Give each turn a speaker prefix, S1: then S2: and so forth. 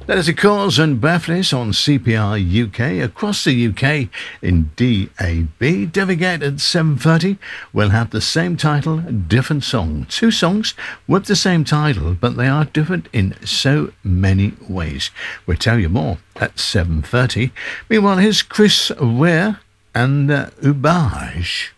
S1: That is a cause and birthplace on CPR UK across the UK in DAB. Devigate at 7:30 will have the same title, different song. Two songs with the same title, but they are different in so many ways. We'll tell you more at 7:30. Meanwhile, here's Chris Ware and Ubage.